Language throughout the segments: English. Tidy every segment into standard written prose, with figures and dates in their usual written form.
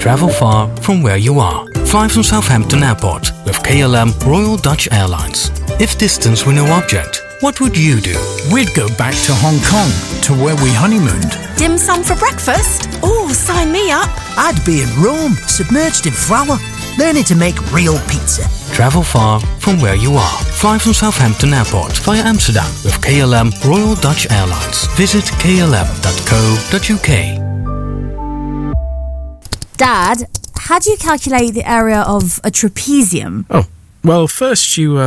Travel far from where you are. Fly from Southampton Airport with KLM Royal Dutch Airlines. If distance were no object, what would you do? We'd go back to Hong Kong, to where we honeymooned. Dim sum for breakfast? Oh, sign me up. I'd be in Rome, submerged in flour, learning to make real pizza. Travel far from where you are. Fly from Southampton Airport via Amsterdam with KLM Royal Dutch Airlines. Visit klm.co.uk. Dad, how do you calculate the area of a trapezium? Oh, well, first you,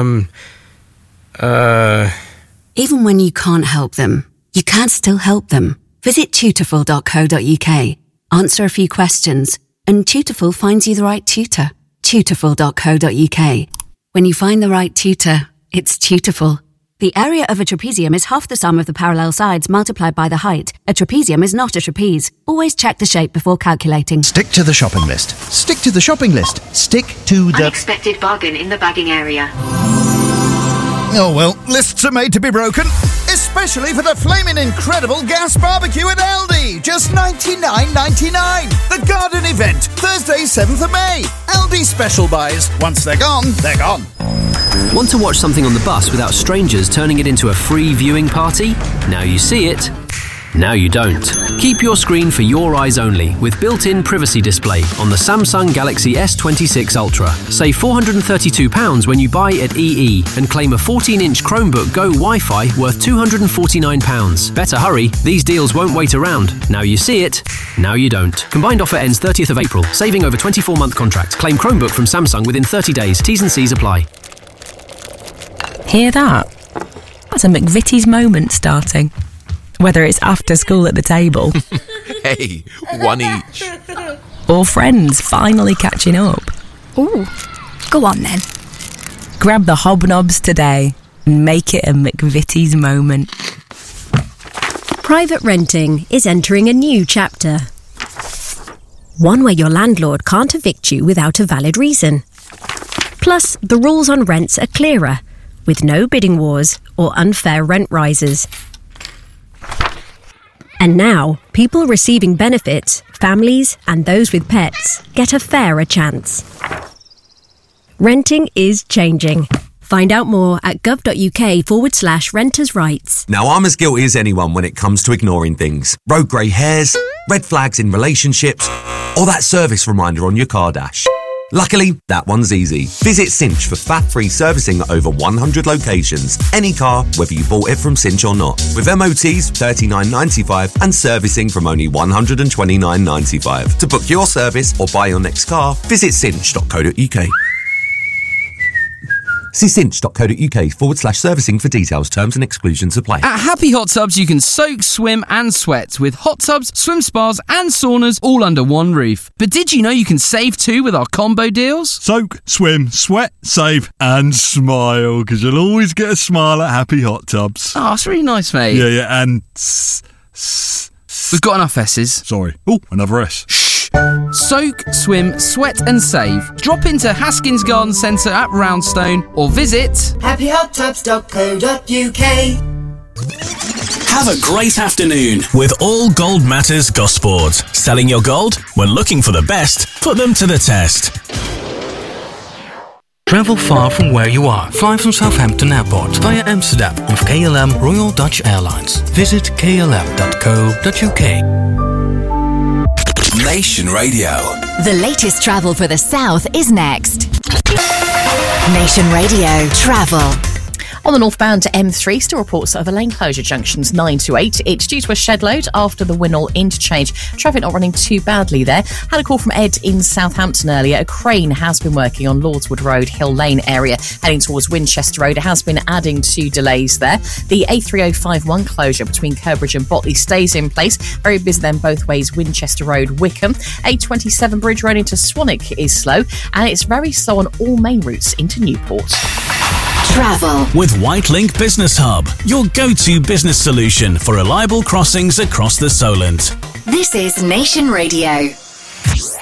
Even when you can't help them, you can still help them. Visit tutorful.co.uk. Answer a few questions, and Tutorful finds you the right tutor. Tutorful.co.uk. When you find the right tutor, it's Tutorful. The area of a trapezium is half the sum of the parallel sides multiplied by the height. A trapezium is not a trapeze. Always check the shape before calculating. Stick to the shopping list. Stick to the shopping list. Stick to the... Unexpected bargain in the bagging area. Oh well, lists are made to be broken. Especially for the flaming incredible gas barbecue at Aldi. Just $99.99. The garden event, Thursday 7th of May. Aldi special buys. Once they're gone, they're gone. Want to watch something on the bus without strangers turning it into a free viewing party? Now you see it. Now you don't. Keep your screen for your eyes only with built-in privacy display on the Samsung Galaxy S26 Ultra. Save £432 when you buy at EE and claim a 14-inch Chromebook Go Wi-Fi worth £249. Better hurry, these deals won't wait around. Now you see it, now you don't. Combined offer ends 30th of April, saving over 24-month contract. Claim Chromebook from Samsung within 30 days. T's and C's apply. Hear that? That's a McVitie's moment starting. Whether it's after school at the table. Hey, one each. Or friends finally catching up. Ooh, go on then. Grab the hobnobs today and make it a McVitie's moment. Private renting is entering a new chapter. One where your landlord can't evict you without a valid reason. Plus, the rules on rents are clearer, with no bidding wars or unfair rent rises. And now, people receiving benefits, families and those with pets, get a fairer chance. Renting is changing. Find out more at gov.uk/renters' rights. Now, I'm as guilty as anyone when it comes to ignoring things. Road grey hairs, red flags in relationships, or that service reminder on your car dash. Luckily, that one's easy. Visit Cinch for faff-free servicing at over 100 locations. Any car, whether you bought it from Cinch or not. With MOTs $39.95 and servicing from only $129.95. To book your service or buy your next car, visit cinch.co.uk. See cinch.co.uk/servicing for details, terms and exclusions apply. At Happy Hot Tubs, you can soak, swim and sweat with hot tubs, swim spas and saunas all under one roof. But did you know you can save too with our combo deals? Soak, swim, sweat, save and smile, because you'll always get a smile at Happy Hot Tubs. Oh, it's really nice, mate. Yeah, and... We've got enough S's. Sorry. Oh, another S. Soak, swim, sweat and save. Drop into Haskins Garden Centre at Roundstone or visit happyhottubs.co.uk. Have a great afternoon with All Gold Matters Gosport. Selling your gold? When looking for the best, put them to the test. Travel far from where you are. Fly from Southampton Airport via Amsterdam with KLM Royal Dutch Airlines. Visit klm.co.uk. Nation Radio. The latest travel for the South is next. Nation Radio Travel. On the northbound to M3, still reports of a lane closure junctions 9 to 8. It's due to a shed load after the Winnall interchange. Traffic not running too badly there. Had a call from Ed in Southampton earlier. A crane has been working on Lordswood Road, Hill Lane area, heading towards Winchester Road. It has been adding to delays there. The A3051 closure between Curbridge and Botley stays in place. Very busy then both ways, Winchester Road, Wickham. A27 Bridge Road into Swanwick is slow, and it's very slow on all main routes into Newport. Travel with Whitelink Business Hub, your go-to business solution for reliable crossings across the Solent. This is Nation Radio.